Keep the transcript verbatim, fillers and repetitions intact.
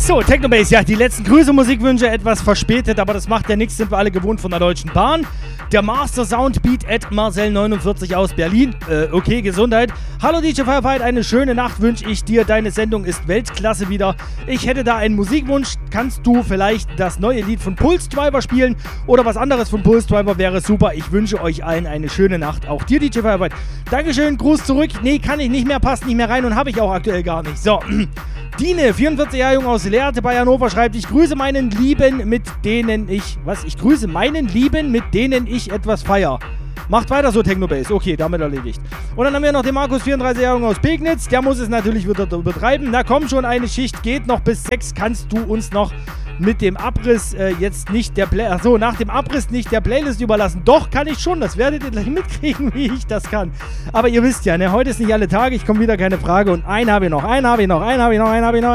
So, Technobase, ja, die letzten Grüße, Musikwünsche etwas verspätet, aber das macht ja nichts, sind wir alle gewohnt von der Deutschen Bahn. Der Master Soundbeat at Marcel neunundvierzig aus Berlin. Äh, okay, Gesundheit. Hallo D J Firefight, eine schöne Nacht wünsche ich dir. Deine Sendung ist Weltklasse wieder. Ich hätte da einen Musikwunsch. Kannst du vielleicht das neue Lied von Pulse Driver spielen? Oder was anderes von Pulse Driver wäre super. Ich wünsche euch allen eine schöne Nacht. Auch dir, D J Firefight. Dankeschön, Gruß zurück. Nee, kann ich nicht mehr, passt nicht mehr rein und habe ich auch aktuell gar nicht. So, Dine, vierundvierzig Jahre jung aus Lehrte bei Hannover, schreibt, ich grüße meinen Lieben, mit denen ich, was? Ich grüße meinen Lieben, mit denen ich etwas feier. Macht weiter so, Technobase. Okay, damit erledigt. Und dann haben wir noch den Markus, vierunddreißig Jahre jung aus Pegnitz. Der muss es natürlich wieder übertreiben. Na komm schon, eine Schicht geht noch bis sechs. Kannst du uns noch mit dem Abriss äh, jetzt nicht der Play... Achso, nach dem Abriss nicht der Playlist überlassen. Doch, kann ich schon. Das werdet ihr gleich mitkriegen, wie ich das kann. Aber ihr wisst ja, ne, heute ist nicht alle Tage. Ich komme wieder, keine Frage. Und einen habe ich noch, einen habe ich noch, einen habe ich noch, einen habe ich noch.